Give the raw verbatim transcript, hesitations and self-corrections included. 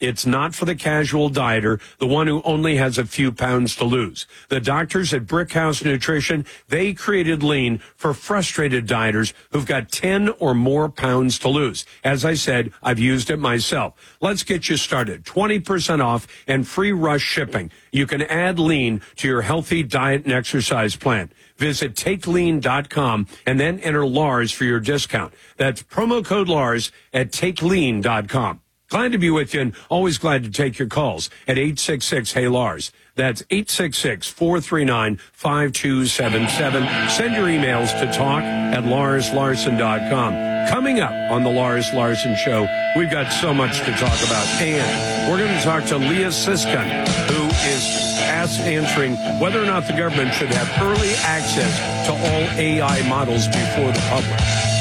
It's not for the casual dieter, the one who only has a few pounds to lose. The doctors at Brickhouse Nutrition, they created Lean for frustrated dieters who've got ten or more pounds to lose. As I said, I've used it myself. Let's get you started. twenty percent off and free rush shipping. You can add Lean to your healthy diet and exercise plan. Visit take lean dot com and then enter Lars for your discount. That's promo code Lars at take lean dot com. Glad to be with you and always glad to take your calls at eight six six, hey Lars. That's eight six six, four three nine, five two seven seven. Send your emails to talk at lars larson dot com. Coming up on the Lars Larson Show, we've got so much to talk about. And we're going to talk to Leah Siskin, who is asked answering whether or not the government should have early access to all A I models before the public.